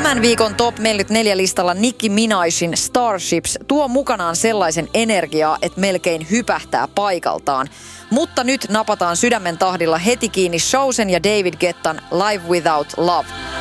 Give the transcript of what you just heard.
Tämän viikon Top 44 listalla Nicki Minajin Starships tuo mukanaan sellaisen energiaa, että melkein hypähtää paikaltaan. Mutta nyt napataan sydämen tahdilla heti kiinni Showsen ja David Guettan Live Without Love.